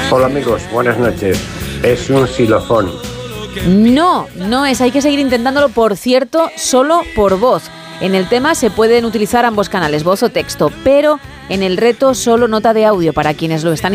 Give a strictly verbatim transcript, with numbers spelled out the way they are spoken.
Hola amigos, buenas noches. Es un xilofón. No, no es, hay que seguir intentándolo, por cierto, solo por voz. En el tema se pueden utilizar ambos canales, voz o texto, pero en el reto solo nota de audio para quienes lo están